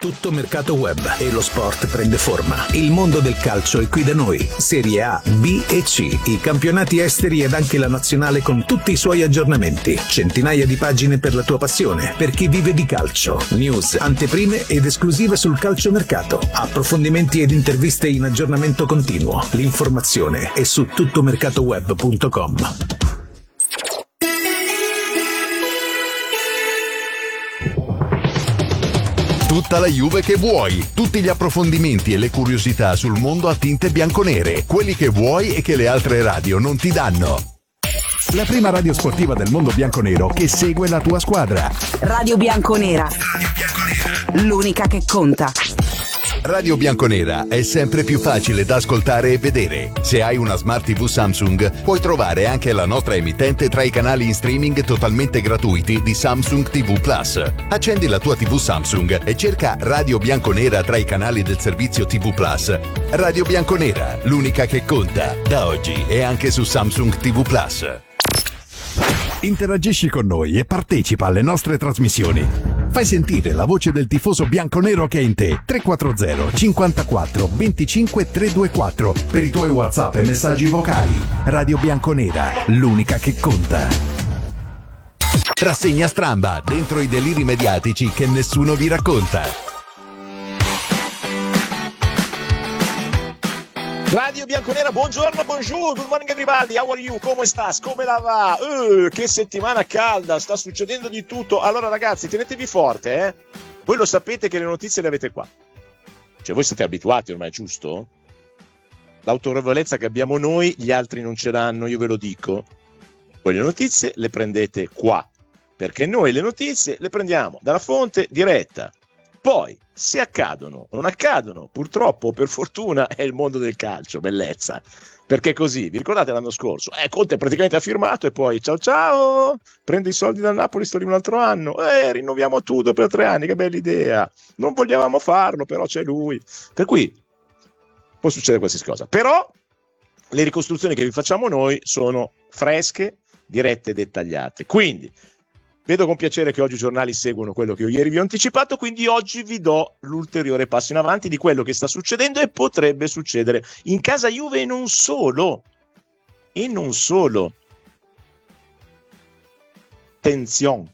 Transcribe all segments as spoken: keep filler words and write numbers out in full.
Tutto mercato web e lo sport prende forma. Il mondo del calcio è qui da noi. Serie A, B e C, i campionati esteri ed anche la nazionale con tutti i suoi aggiornamenti. Centinaia di pagine per la tua passione, per chi vive di calcio. News, anteprime ed esclusive sul calciomercato. Approfondimenti ed interviste in aggiornamento continuo. L'informazione è su tuttomercatoweb punto com. Tutta la Juve che vuoi, tutti gli approfondimenti e le curiosità sul mondo a tinte bianconere, quelli che vuoi e che le altre radio non ti danno. La prima radio sportiva del mondo bianconero che segue la tua squadra. Radio Bianconera, l'unica che conta. Radio Bianconera è sempre più facile da ascoltare e vedere. Se hai una Smart tivù Samsung, puoi trovare anche la nostra emittente tra i canali in streaming totalmente gratuiti di Samsung tivù Plus. Accendi la tua tivù Samsung e cerca Radio Bianconera tra i canali del servizio tivù Plus. Radio Bianconera, l'unica che conta, da oggi e anche su Samsung tivù Plus. Interagisci con noi e partecipa alle nostre trasmissioni. Fai sentire la voce del tifoso bianconero che è in te. tre quattro zero cinquantaquattro venticinque trecentoventiquattro per i tuoi WhatsApp e messaggi vocali. Radio Bianconera, l'unica che conta. Rassegna stramba, dentro i deliri mediatici che nessuno vi racconta. Radio Bianconera, buongiorno, bonjour, good morning everybody, how are you, come stas, come la va? Uh, che settimana calda, sta succedendo di tutto. Allora ragazzi, tenetevi forte, eh? Voi lo sapete che le notizie le avete qua. Cioè voi siete abituati ormai, giusto? L'autorevolezza che abbiamo noi, gli altri non ce l'hanno, io ve lo dico. Voi le notizie le prendete qua, perché noi le notizie le prendiamo dalla fonte diretta. Poi, se accadono o non accadono, purtroppo o per fortuna è il mondo del calcio, bellezza. Perché così, vi ricordate l'anno scorso? Eh, Conte praticamente ha firmato e poi ciao ciao, prende i soldi dal Napoli, sto lì un altro anno, eh, rinnoviamo tutto per tre anni, che bella idea. Non vogliamo farlo, però c'è lui. Per cui può succedere qualsiasi cosa. Però le ricostruzioni che vi facciamo noi sono fresche, dirette e dettagliate. Quindi vedo con piacere che oggi i giornali seguono quello che io ieri vi ho anticipato, quindi oggi vi do l'ulteriore passo in avanti di quello che sta succedendo e potrebbe succedere in casa Juve e non solo. E non solo. Attenzione.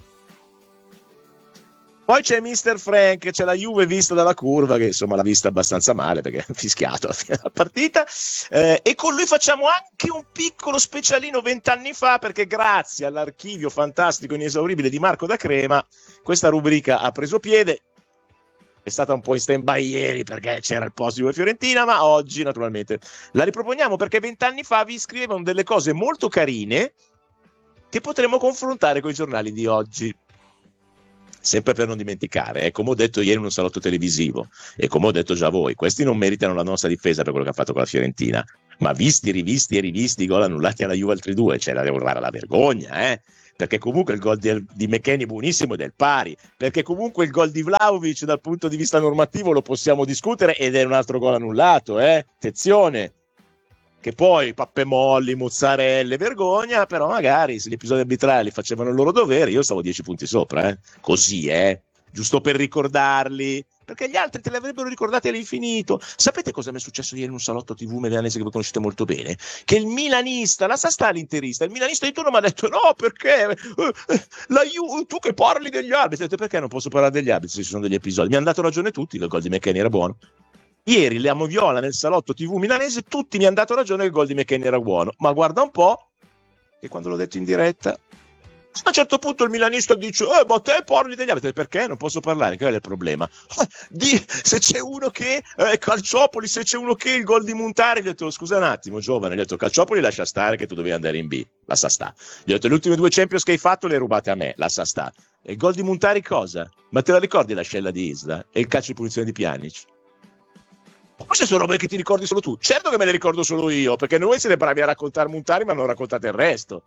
Poi c'è mister Frank, c'è la Juve vista dalla curva, che insomma l'ha vista abbastanza male perché ha fischiato alla fine della partita, eh, e con lui facciamo anche un piccolo specialino vent'anni fa, perché grazie all'archivio fantastico inesauribile di Marco da Crema questa rubrica ha preso piede. È stata un po' in stand-by ieri perché c'era il post di Juve Fiorentina, ma oggi naturalmente la riproponiamo perché vent'anni fa vi scrivevano delle cose molto carine che potremo confrontare con i giornali di oggi. Sempre per non dimenticare, eh, come ho detto ieri in un salotto televisivo e come ho detto già voi, questi non meritano la nostra difesa per quello che ha fatto con la Fiorentina, ma visti, rivisti e rivisti i gol annullati alla Juve altri due, c'è da urlare la vergogna, eh? Perché comunque il gol di, di McKennie è buonissimo ed è il pari, perché comunque il gol di Vlahovic dal punto di vista normativo lo possiamo discutere ed è un altro gol annullato, eh? Attenzione! Che poi pappe molli, mozzarelle, vergogna, però magari se gli episodi arbitrali facevano il loro dovere, io stavo dieci punti sopra, eh? Così, eh? Giusto per ricordarli, perché gli altri te li avrebbero ricordati all'infinito. Sapete cosa mi è successo ieri in un salotto tivù milanese che voi conoscete molto bene? Che il milanista, la sa sta l'interista, il milanista di turno mi ha detto no, perché eh, la Ju- tu che parli degli arbitri, ho detto perché non posso parlare degli arbitri se ci sono degli episodi, mi hanno dato ragione tutti, il gol di McKennie era buono. Ieri le Viola nel salotto tivù milanese, tutti mi hanno dato ragione che il gol di McKennie era buono, ma guarda un po' che quando l'ho detto in diretta, a un certo punto il milanista dice eh, ma te parli degli arbitri, perché non posso parlare, che è il problema? Di, se c'è uno che eh, Calciopoli, se c'è uno che il gol di Montari, gli ho detto scusa un attimo giovane, gli ho detto Calciopoli lascia stare che tu dovevi andare in B, lascia sta, gli ho detto le ultime due Champions che hai fatto le hai rubate a me, lascia sta, e il gol di Montari cosa? Ma te la ricordi la scella di Isla e il calcio di punizione di Pjanic? Queste sono robe che ti ricordi solo tu. Certo che me le ricordo solo io, perché noi siete bravi a raccontare Montari ma non raccontate il resto.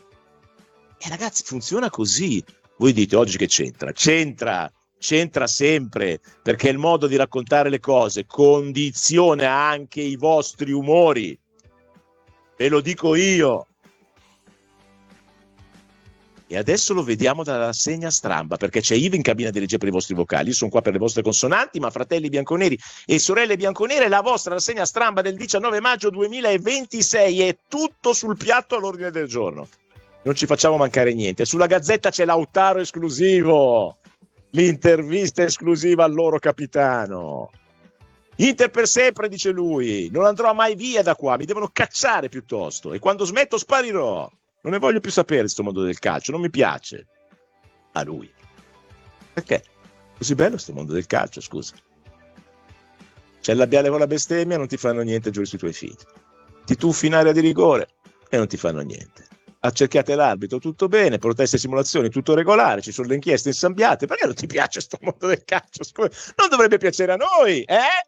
E ragazzi, funziona così. Voi dite oggi che c'entra? C'entra, c'entra sempre, perché il modo di raccontare le cose condiziona anche i vostri umori. Ve lo dico io. E adesso lo vediamo dalla rassegna stramba, perché c'è Ivo in cabina di regia per i vostri vocali. Io sono qua per le vostre consonanti, ma fratelli bianconeri e sorelle bianconere, la vostra rassegna stramba del diciannove maggio duemilaventisei è tutto sul piatto all'ordine del giorno. Non ci facciamo mancare niente. Sulla Gazzetta c'è Lautaro esclusivo, l'intervista esclusiva al loro capitano. Inter per sempre, dice lui, non andrò mai via da qua, mi devono cacciare piuttosto, e quando smetto sparirò. Non ne voglio più sapere di questo mondo del calcio, non mi piace. A lui. Perché? Così bello questo mondo del calcio, scusa. C'è il labiale con la bestemmia, non ti fanno niente, giuri sui tuoi figli. Ti tuffi in area di rigore e non ti fanno niente. Accerchiate l'arbitro, tutto bene, proteste e simulazioni, tutto regolare, ci sono le inchieste insabbiate. Perché non ti piace questo mondo del calcio? Scusa. Non dovrebbe piacere a noi, eh?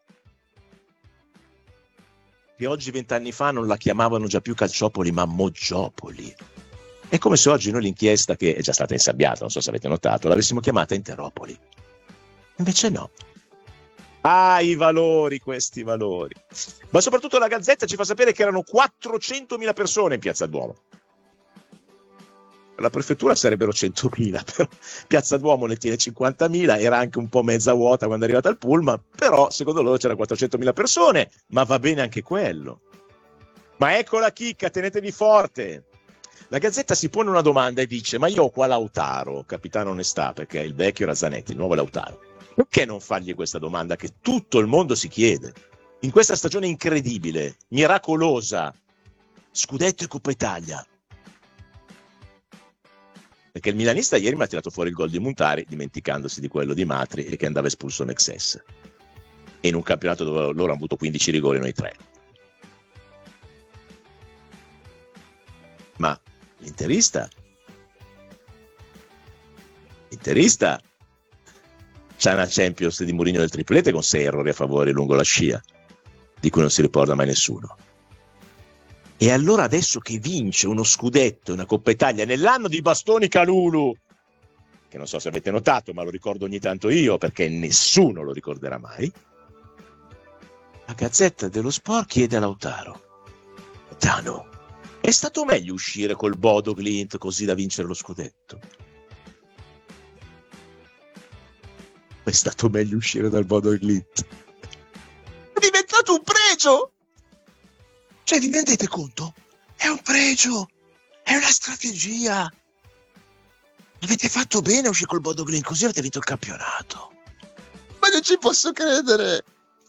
Che oggi vent'anni fa non la chiamavano già più Calciopoli ma Moggiopoli. È come se oggi noi l'inchiesta, che è già stata insabbiata, non so se avete notato, l'avessimo chiamata Interopoli. Invece no. Ah, i valori, questi valori. Ma soprattutto la Gazzetta ci fa sapere che erano quattrocentomila persone in Piazza Duomo. La prefettura sarebbero centomila, però Piazza Duomo ne tiene cinquantamila, era anche un po' mezza vuota quando è arrivata il pullman, però secondo loro c'erano quattrocentomila persone, ma va bene anche quello. Ma ecco la chicca, tenetevi forte. La Gazzetta si pone una domanda e dice: ma io ho qua Lautaro, capitano onestà, perché il vecchio era Zanetti, il nuovo Lautaro. Perché non fargli questa domanda che tutto il mondo si chiede? In questa stagione incredibile, miracolosa, scudetto e Coppa Italia. Perché il milanista ieri mi ha tirato fuori il gol di Montari dimenticandosi di quello di Matri e che andava espulso Nexes. E in un campionato dove loro hanno avuto quindici rigori, noi tre. Ma l'interista l'interista c'ha una Champions di Mourinho del triplete con sei errori a favore lungo la scia, di cui non si ricorda mai nessuno. E allora adesso che vince uno scudetto e una Coppa Italia nell'anno di Bastoni Calulu, che non so se avete notato, ma lo ricordo ogni tanto io perché nessuno lo ricorderà mai, la Gazzetta dello Sport chiede a Lautaro: Tano, è stato meglio uscire col Bodo Glimt così da vincere lo scudetto? È stato meglio uscire dal Bodo Glimt. È diventato un pregio! Cioè, vi rendete conto? È un pregio, è una strategia. Avete fatto bene a uscire col Bodo Glimt, così avete vinto il campionato. Ma non ci posso credere.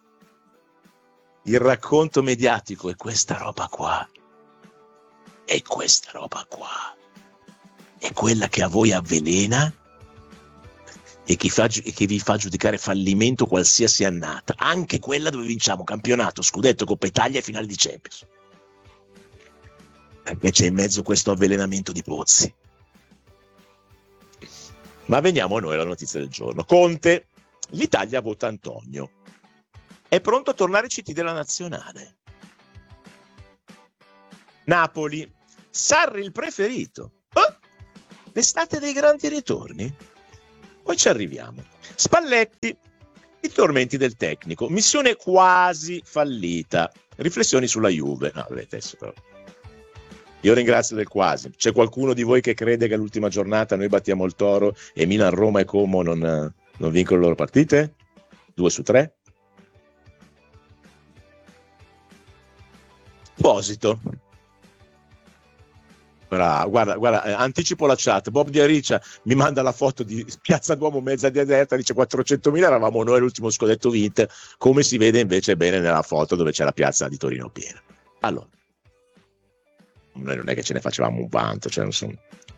Il racconto mediatico è questa roba qua. È questa roba qua. È quella che a voi avvelena e che, fa, e che vi fa giudicare fallimento qualsiasi annata, anche quella dove vinciamo campionato, scudetto, Coppa Italia e finale di Champions. Perché c'è in mezzo questo avvelenamento di Pozzi. Ma veniamo a noi alla notizia del giorno. Conte, l'Italia vota Antonio. È pronto a tornare C T della nazionale. Napoli, Sarri il preferito. Oh, l'estate dei grandi ritorni? Poi ci arriviamo. Spalletti, i tormenti del tecnico, missione quasi fallita. Riflessioni sulla Juve. No, vedete adesso però. Io ringrazio del quasi. C'è qualcuno di voi che crede che all'ultima giornata noi battiamo il Toro e Milan, Roma e Como non, non vincono le loro partite? Due su tre? Posito. Bravo, guarda, guarda, eh, anticipo la chat. Bob Di Aricia mi manda la foto di Piazza Duomo mezza deserta, dice quattrocentomila, eravamo noi l'ultimo scudetto vinto, come si vede invece bene nella foto dove c'è la piazza di Torino piena. Allora, noi non è che ce ne facevamo un vanto, cioè non sono...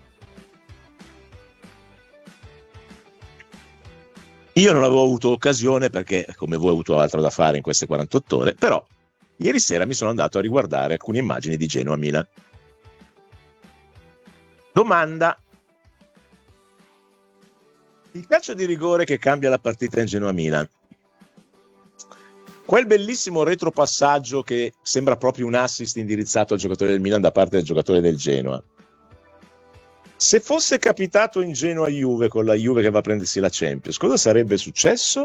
Io non avevo avuto occasione perché, come voi, ho avuto altro da fare in queste quarantotto ore, però ieri sera mi sono andato a riguardare alcune immagini di Genoa-Milan. Domanda: il calcio di rigore che cambia la partita in Genoa-Milan, quel bellissimo retropassaggio che sembra proprio un assist indirizzato al giocatore del Milan da parte del giocatore del Genoa, se fosse capitato in Genoa-Juve con la Juve che va a prendersi la Champions, cosa sarebbe successo?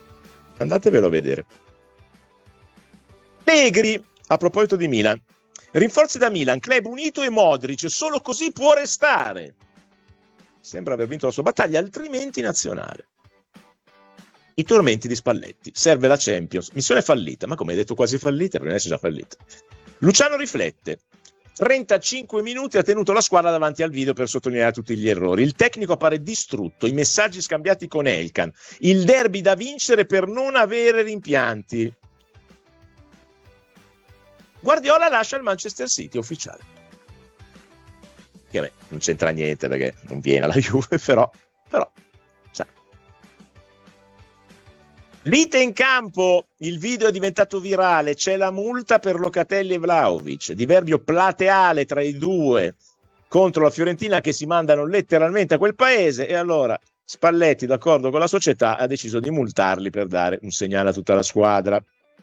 Andatevelo a vedere. Negri, a proposito di Milan, Rinforzi da Milan, club unito e Modric, solo così può restare. Sembra aver vinto la sua battaglia, altrimenti nazionale. I tormenti di Spalletti, serve la Champions, missione fallita, ma come hai detto quasi fallita, per me è già fallita. Luciano riflette, trentacinque minuti ha tenuto la squadra davanti al video per sottolineare tutti gli errori, il tecnico appare distrutto, i messaggi scambiati con Elkan, il derby da vincere per non avere rimpianti. Guardiola lascia il Manchester City ufficiale. Che beh, non c'entra niente perché non viene alla Juve, però, però sa. Lite in campo, il video è diventato virale, c'è la multa per Locatelli e Vlahovic, diverbio plateale tra i due contro la Fiorentina che si mandano letteralmente a quel paese, e allora Spalletti, d'accordo con la società, ha deciso di multarli per dare un segnale a tutta la squadra.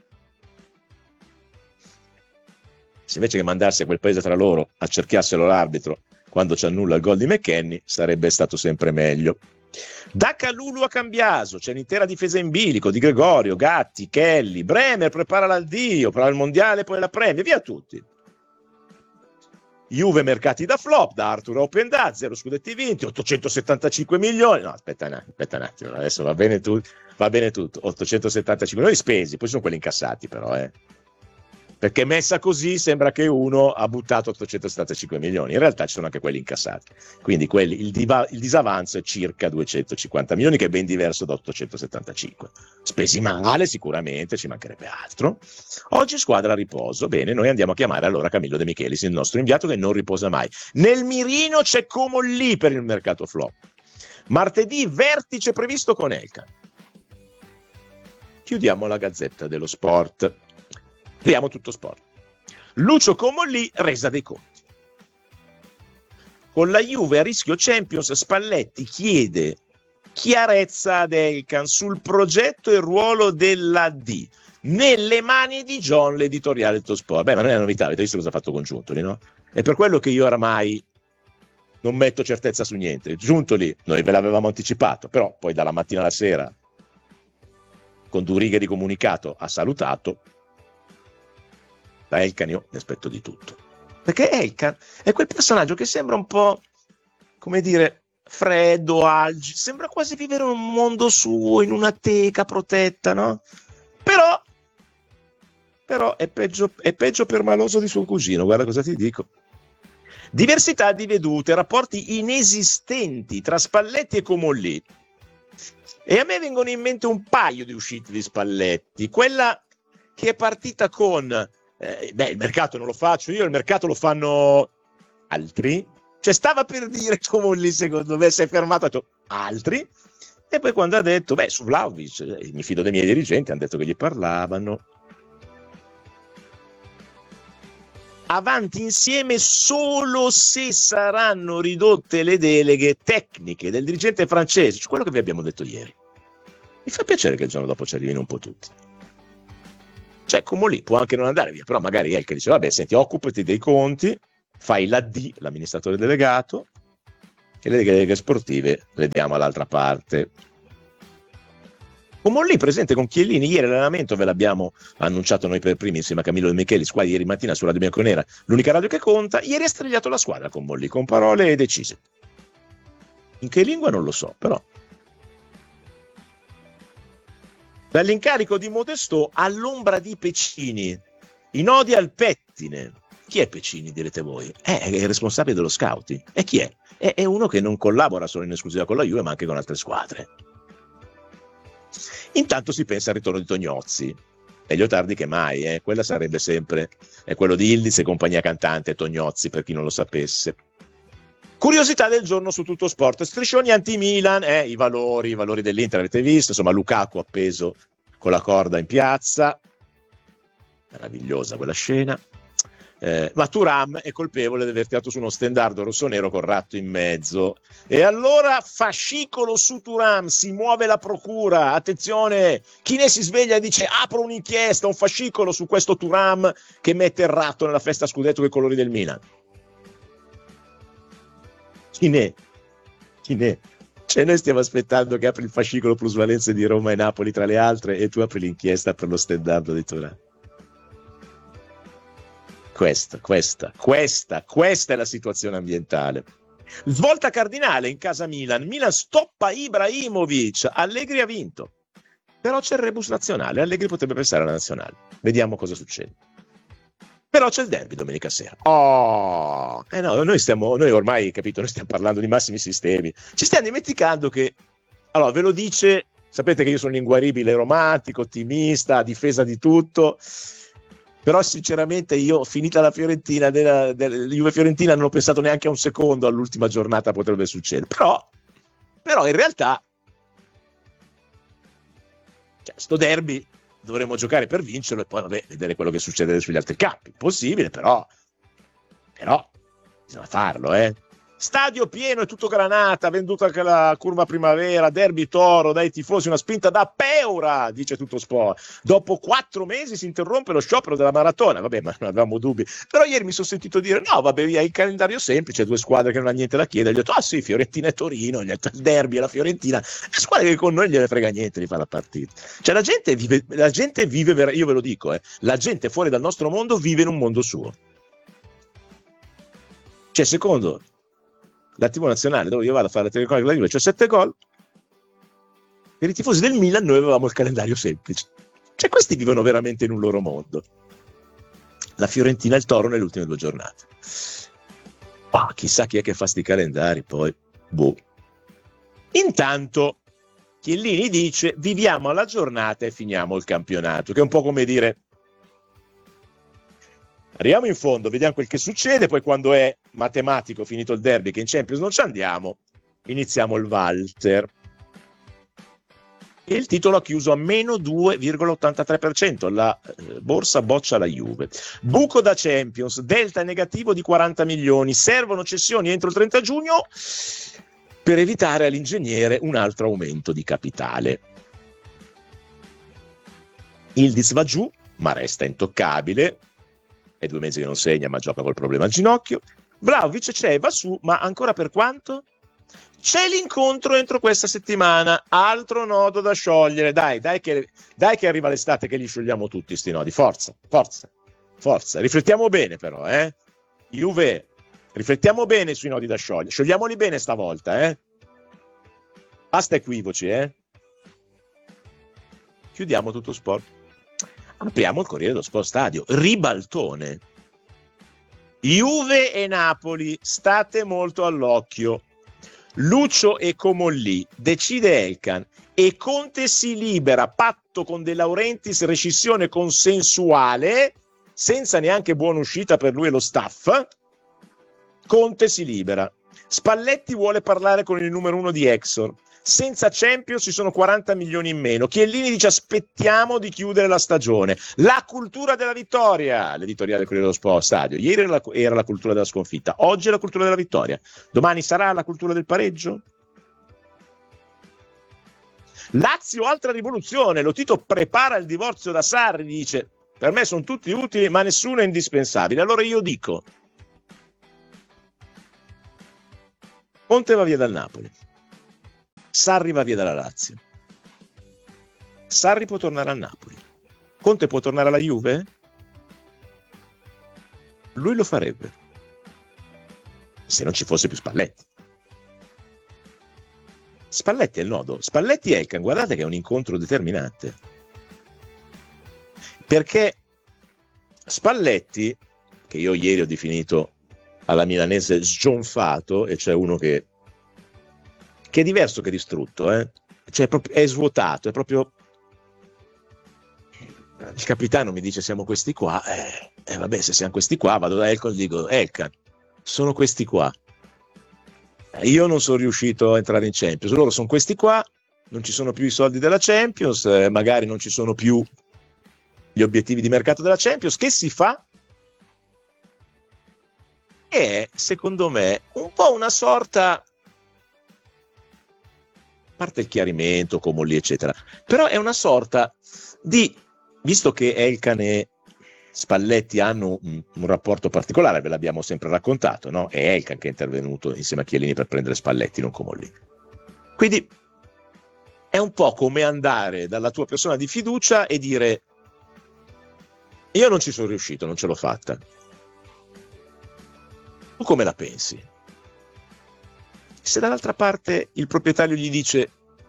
Se invece che mandarsi a quel paese tra loro accerchiassero l'arbitro quando ci annulla il gol di McKennie, sarebbe stato sempre meglio. Da Calulu a Cambiaso c'è l'intera difesa in bilico di Gregorio, Gatti, Kelly, Bremer prepara l'addio, prova il mondiale, poi la Premier, via tutti. Juve mercati da flop, da Arthur Open da zero scudetti vinti, ottocentosettantacinque milioni. No, aspetta un attimo, aspetta un attimo, adesso va bene, tu, va bene tutto, ottocentosettantacinque milioni spesi, poi sono quelli incassati però, eh. Perché messa così sembra che uno ha buttato ottocentosettantacinque milioni, in realtà ci sono anche quelli incassati, quindi quelli, il, diva, il disavanzo è circa duecentocinquanta milioni, che è ben diverso da ottocentosettantacinque. Spesi male sicuramente, ci mancherebbe altro. Oggi squadra a riposo, bene, noi andiamo a chiamare allora Camillo De Michelis, il nostro inviato che non riposa mai. Nel mirino c'è Comolli per il mercato flop. Martedì vertice previsto con Elkan. Chiudiamo la Gazzetta dello Sport. Vediamo tutto sport. Lucio Comolli, resa dei conti. Con la Juve a rischio Champions, Spalletti chiede chiarezza ad Elkan sul progetto e il ruolo dell'A D. Nelle mani di John, l'editoriale del Sport. Beh, ma non è una novità, avete visto cosa ha fatto con Giuntoli, no? È per quello che io oramai non metto certezza su niente. Giuntoli, noi ve l'avevamo anticipato, però poi dalla mattina alla sera, con due righe di comunicato, ha salutato. Da Elkan io mi aspetto di tutto, perché Elkan è quel personaggio che sembra un po', come dire, freddo, algi, sembra quasi vivere un mondo suo, in una teca protetta, no? Però, però è peggio, è peggio permaloso di suo cugino, guarda cosa ti dico. Diversità di vedute, rapporti inesistenti tra Spalletti e Comolli. E a me vengono in mente un paio di uscite di Spalletti, quella che è partita con... Eh, beh, il mercato non lo faccio io, il mercato lo fanno altri. Cioè stava per dire Comolli, secondo me si è fermato, ha detto altri, e poi quando ha detto beh su Vlahovic eh, mi fido dei miei dirigenti, hanno detto che gli parlavano. Avanti insieme solo se saranno ridotte le deleghe tecniche del dirigente francese, cioè quello che vi abbiamo detto ieri. Mi fa piacere che il giorno dopo ci arrivino un po' tutti. Cioè Comolli può anche non andare via, però magari Elkan dice vabbè senti, occupati dei conti, fai l'A D, l'amministratore delegato, e le deleghe sportive le diamo all'altra parte. Comolli presente con Chiellini, ieri l'allenamento ve l'abbiamo annunciato noi per primi insieme a Camillo De Michelis, qua ieri mattina su Radio Bianconera, l'unica radio che conta. Ieri ha strigliato la squadra Comolli con parole decise. In che lingua non lo so, però. Dall'incarico di Modesto all'ombra di Pecini, i nodi al pettine. Chi è Pecini, direte voi? Eh, è il responsabile dello scouting. E chi è? È, è uno che non collabora solo in esclusiva con la Juve, ma anche con altre squadre. Intanto si pensa al ritorno di Tognozzi. Meglio tardi che mai, eh? Quella sarebbe sempre è quello di Ildiz e compagnia cantante, Tognozzi, per chi non lo sapesse. Curiosità del giorno su Tutto Sport, striscioni anti-Milan, eh, i valori, i valori dell'Inter avete visto, insomma Lukaku appeso con la corda in piazza, meravigliosa quella scena, eh, ma Thuram è colpevole di aver tirato su uno stendardo rossonero col ratto in mezzo, e allora fascicolo su Thuram, si muove la procura, attenzione, chi ne si sveglia e dice apro un'inchiesta, un fascicolo su questo Thuram che mette il ratto nella festa scudetto con i colori del Milan. Chi ne? Chi ne? Cioè noi stiamo aspettando che apri il fascicolo plusvalenze di Roma e Napoli tra le altre e tu apri l'inchiesta per lo stendardo di Thuram. questa, questa, questa, questa è la situazione ambientale. Svolta cardinale in casa Milan, Milan stoppa Ibrahimovic, Allegri ha vinto, però c'è il rebus nazionale, Allegri potrebbe pensare alla nazionale, vediamo cosa succede. Però c'è il derby domenica sera. Oh, eh no, noi stiamo, noi ormai, capito, noi stiamo parlando di massimi sistemi, ci stiamo dimenticando che, allora ve lo dice, sapete che io sono inguaribile, romantico, ottimista, a difesa di tutto. Però sinceramente io, finita la Fiorentina, della, della Juve Fiorentina, non ho pensato neanche a un secondo all'ultima giornata potrebbe succedere. Però, però in realtà, cioè, sto derby dovremmo giocare per vincerlo e poi vabbè, vedere quello che succede sugli altri campi. Possibile, però, però bisogna farlo, eh. Stadio pieno e tutto granata, venduta anche la curva primavera, derby toro dai tifosi, una spinta da Peura, dice Tutto Sport. Dopo quattro mesi si interrompe lo sciopero della maratona, vabbè, ma non avevamo dubbi. Però ieri mi sono sentito dire, no, vabbè, via, il calendario semplice, due squadre che non hanno niente da chiedere. Gli ho detto, ah sì, Fiorentina e Torino, gli ho detto, il derby e la Fiorentina, le squadre che con noi non gliene frega niente di fare la partita. Cioè la gente vive, la gente vive, io ve lo dico, eh, la gente fuori dal nostro mondo vive in un mondo suo. Cioè, secondo la tivù nazionale, dove io vado a fare la telecronaca della Juve, c'è sette gol. Per i tifosi del Milan noi avevamo il calendario semplice. Cioè questi vivono veramente in un loro mondo. La Fiorentina e il Toro nelle ultime due giornate. Ah, chissà chi è che fa sti calendari poi. Boh. Intanto Chiellini dice viviamo alla giornata e finiamo il campionato, che è un po' come dire arriviamo in fondo, vediamo quel che succede, poi quando è matematico, finito il derby, che in Champions non ci andiamo, iniziamo il Walter. E il titolo ha chiuso a meno due virgola ottantatré per cento, la eh, borsa boccia la Juve. Buco da Champions, delta negativo di quaranta milioni, servono cessioni entro il trenta giugno per evitare all'ingegnere un altro aumento di capitale. Ildiz va giù, ma resta intoccabile. È due mesi che non segna, ma gioca col problema al ginocchio. Vlahovic c'è, va su, ma ancora per quanto? C'è l'incontro entro questa settimana, altro nodo da sciogliere. Dai, dai che, dai che arriva l'estate che li sciogliamo tutti sti nodi. Forza, forza, forza. Riflettiamo bene però, eh. Juve, riflettiamo bene sui nodi da sciogliere. Sciogliamoli bene stavolta, eh. Basta equivoci, eh. Chiudiamo Tutto Sport. Apriamo il Corriere dello Sport Stadio. Ribaltone. Juve e Napoli, state molto all'occhio. Lucio e Comolli, decide Elkan e Conte si libera, patto con De Laurentiis, rescissione consensuale, senza neanche buona uscita per lui e lo staff. Conte si libera. Spalletti vuole parlare con il numero uno di Exor. Senza Champions ci sono quaranta milioni in meno. Chiellini dice aspettiamo di chiudere la stagione. La cultura della vittoria, l'editoriale del Corriere dello Sport Stadio. Ieri era la, era la cultura della sconfitta, oggi è la cultura della vittoria. Domani sarà la cultura del pareggio? Lazio, altra rivoluzione. Lo Tito prepara il divorzio da Sarri, dice per me sono tutti utili ma nessuno è indispensabile. Allora io dico Conte va via dal Napoli, Sarri va via dalla Lazio. Sarri può tornare al Napoli. Conte può tornare alla Juve? Lui lo farebbe. Se non ci fosse più Spalletti. Spalletti è il nodo. Spalletti e Elkan, guardate che è un incontro determinante. Perché Spalletti, che io ieri ho definito alla milanese sgionfato, e c'è uno che che è diverso che distrutto, eh? Cioè, è, proprio, è svuotato, è proprio... Il capitano mi dice siamo questi qua, eh, eh vabbè, se siamo questi qua, vado da Elkan e dico, Elkan, sono questi qua. Io non sono riuscito a entrare in Champions, loro sono questi qua, non ci sono più i soldi della Champions, eh, magari non ci sono più gli obiettivi di mercato della Champions, che si fa? È, secondo me, un po' una sorta... parte il chiarimento, Comolli, eccetera, però è una sorta di, visto che Elkan e Spalletti hanno un, un rapporto particolare, ve l'abbiamo sempre raccontato, no? È Elkan che è intervenuto insieme a Chiellini per prendere Spalletti, non Comolli. Quindi è un po' come andare dalla tua persona di fiducia e dire io non ci sono riuscito, non ce l'ho fatta, Tu come la pensi? Se dall'altra parte il proprietario gli dice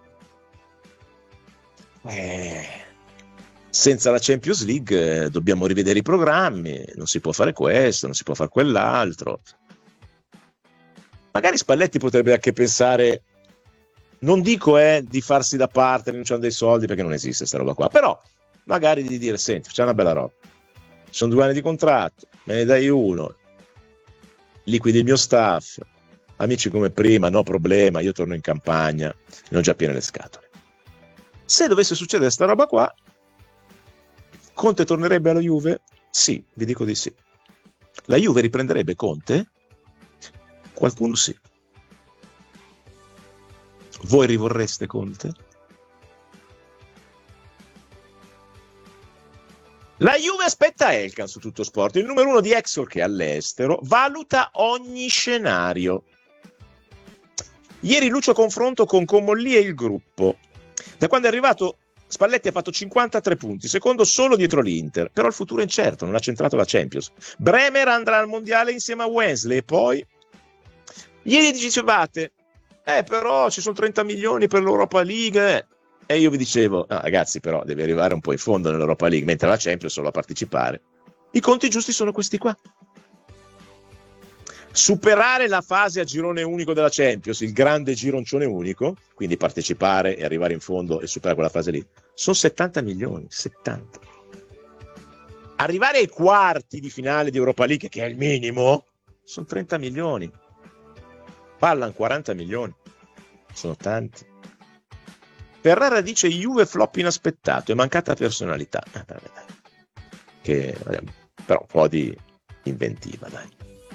eh, senza la Champions League eh, dobbiamo rivedere i programmi, non si può fare questo, non si può fare quell'altro, magari Spalletti potrebbe anche pensare, non dico eh, di farsi da parte rinunciando dei soldi, perché non esiste sta roba qua, però magari di dire senti, c'è una bella roba, sono due anni di contratto, me ne dai uno, liquidi il mio staff, amici come prima, no problema, io torno in campagna, ne ho già piene le scatole. Se dovesse succedere sta roba qua, Conte tornerebbe alla Juve? Sì, vi dico di sì. La Juve riprenderebbe Conte? Qualcuno sì. Voi rivorreste Conte? La Juve aspetta Elkan su Tutto Sport, il numero uno di Exor che è all'estero, valuta ogni scenario. Ieri Lucio confronto con Comolli e il gruppo. Da quando è arrivato Spalletti ha fatto cinquantatré punti, secondo solo dietro l'Inter, però il futuro è incerto, non ha centrato la Champions. Bremer andrà al mondiale insieme a Wesley e poi ieri dicevate eh però ci sono trenta milioni per l'Europa League eh. E io vi dicevo no, ragazzi, però devi arrivare un po' in fondo nell'Europa League, mentre la Champions solo a partecipare. I conti giusti sono questi qua: superare la fase a girone unico della Champions, il grande gironcione unico, quindi partecipare e arrivare in fondo e superare quella fase lì, sono settanta milioni, settanta. Arrivare ai quarti di finale di Europa League, che è il minimo, sono trenta milioni. Parlano quaranta milioni, sono tanti. Ferrara dice Juve flop inaspettato e mancata personalità. Che però un po' di inventiva, dai.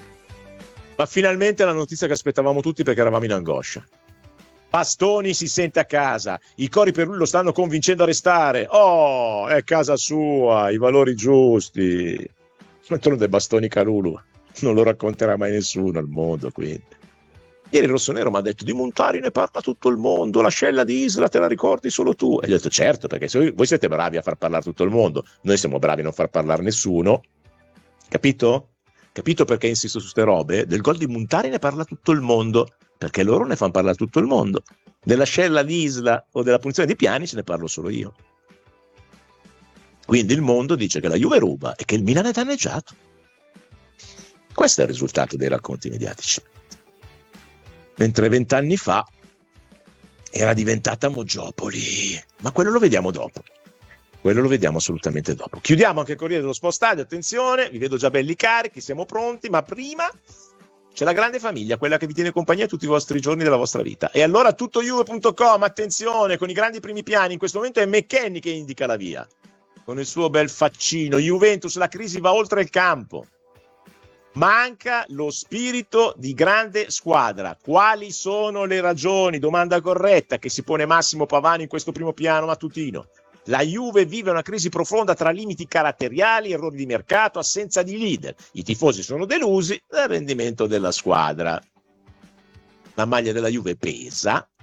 Ma finalmente la notizia che aspettavamo tutti, perché eravamo in angoscia. Bastoni si sente a casa, i cori per lui lo stanno convincendo a restare. Oh, è casa sua, i valori giusti. D'altronde Bastoni Calulu non lo racconterà mai nessuno al mondo, quindi. Ieri il rossonero mi ha detto di Montari ne parla tutto il mondo, l'ascella di Isla te la ricordi solo tu. E gli ho detto certo, perché se voi siete bravi a far parlare tutto il mondo, noi siamo bravi a non far parlare nessuno. Capito? Capito perché insisto su ste robe? Del gol di Montari ne parla tutto il mondo, perché loro ne fanno parlare tutto il mondo. Dell'ascella di Isla o della punizione di Piani ce ne parlo solo io. Quindi il mondo dice che la Juve ruba e che il Milan è danneggiato. Questo è il risultato dei racconti mediatici. Mentre vent'anni fa era diventata Moggiopoli, ma quello lo vediamo dopo. Quello lo vediamo assolutamente dopo. Chiudiamo anche il Corriere dello Sport Stadio, attenzione, vi vedo già belli carichi, siamo pronti, ma prima c'è la grande famiglia, quella che vi tiene compagnia tutti i vostri giorni della vostra vita. E allora tuttojuve punto com, attenzione, con i grandi primi piani, in questo momento è McKennie che indica la via, con il suo bel faccino. Juventus, la crisi va oltre il campo. Manca lo spirito di grande squadra. Quali sono le ragioni? Domanda corretta che si pone Massimo Pavani in questo primo piano mattutino. La Juve vive una crisi profonda tra limiti caratteriali, errori di mercato, assenza di leader. I tifosi sono delusi dal rendimento della squadra. La maglia della Juve pesa,